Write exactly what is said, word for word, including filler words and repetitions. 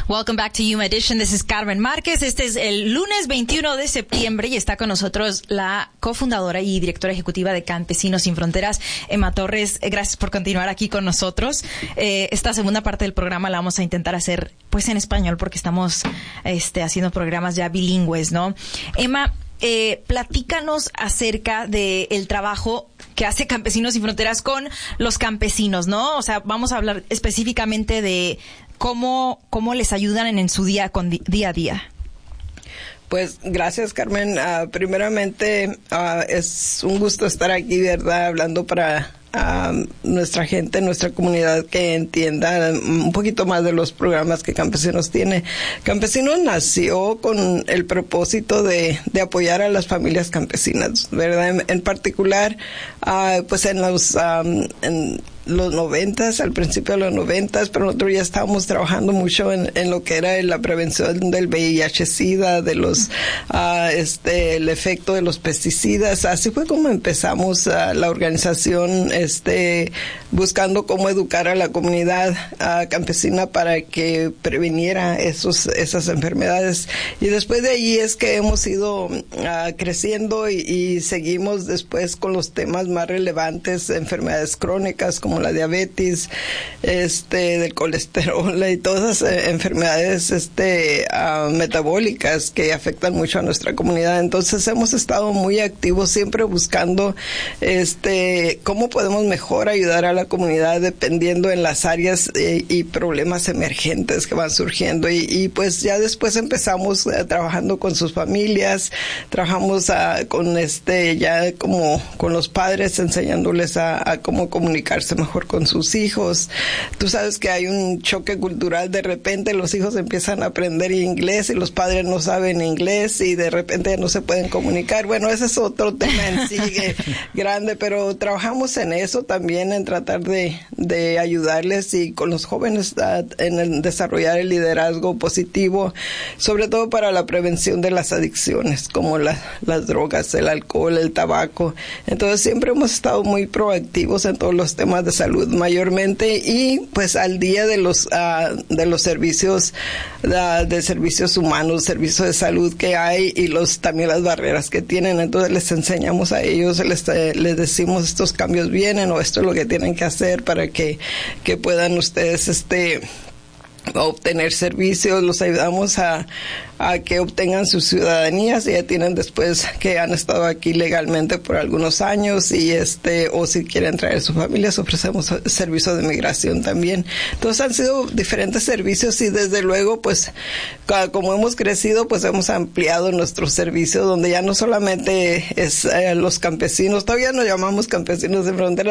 Welcome back to Yuma Edition. This is Carmen Márquez. Este es el lunes veintiuno de septiembre y está con nosotros la cofundadora y directora ejecutiva de Campesinos Sin Fronteras, Emma Torres. Gracias por continuar aquí con nosotros. Eh, esta segunda parte del programa la vamos a intentar hacer pues en español porque estamos este, haciendo programas ya bilingües, ¿no? Emma, eh, platícanos acerca del trabajo que hace Campesinos Sin Fronteras con los campesinos, ¿no? O sea, vamos a hablar específicamente de cómo, cómo les ayudan en, en su día, con, día a día. Pues gracias, Carmen. Uh, primeramente, uh, es un gusto estar aquí, ¿verdad? Hablando para uh, nuestra gente, nuestra comunidad, que entienda un poquito más de los programas que Campesinos tiene. Campesinos nació con el propósito de, de apoyar a las familias campesinas, ¿verdad? En, en particular, uh, pues en los... Um, en, los noventas, al principio de los noventas, pero nosotros ya estábamos trabajando mucho en, en lo que era la prevención del V I H SIDA, de los, uh, este, el efecto de los pesticidas. Así fue como empezamos uh, la organización, este, buscando cómo educar a la comunidad uh, campesina para que previniera esos, esas enfermedades. Y después de ahí es que hemos ido uh, creciendo y, y seguimos después con los temas más relevantes, enfermedades crónicas, como como la diabetes, este, del colesterol y todas esas enfermedades, este, uh, metabólicas que afectan mucho a nuestra comunidad. Entonces hemos estado muy activos, siempre buscando, este, cómo podemos mejor ayudar a la comunidad dependiendo en las áreas eh, y problemas emergentes que van surgiendo. Y, y pues ya después empezamos uh, trabajando con sus familias, trabajamos uh, con este, ya como con los padres, enseñándoles a, a cómo comunicarse mejor con sus hijos. Tú sabes que hay un choque cultural, de repente los hijos empiezan a aprender inglés y los padres no saben inglés y de repente no se pueden comunicar. Bueno, ese es otro tema en sí grande, pero trabajamos en eso también, en tratar de, de ayudarles y con los jóvenes a, en el desarrollar el liderazgo positivo, sobre todo para la prevención de las adicciones, como la, las drogas, el alcohol, el tabaco. Entonces siempre hemos estado muy proactivos en todos los temas de salud mayormente y pues al día de los uh, de los servicios uh, de servicios humanos, servicios de salud que hay y los también las barreras que tienen. Entonces les enseñamos a ellos, les, eh, les decimos estos cambios vienen o esto es lo que tienen que hacer para que, que puedan ustedes este obtener servicios, los ayudamos a, a que obtengan sus ciudadanías, y ya tienen después que han estado aquí legalmente por algunos años y este, o si quieren traer sus familias, ofrecemos servicios de migración también. Entonces han sido diferentes servicios y desde luego pues como hemos crecido pues hemos ampliado nuestros servicios donde ya no solamente es eh, los campesinos, todavía nos llamamos Campesinos Sin Fronteras,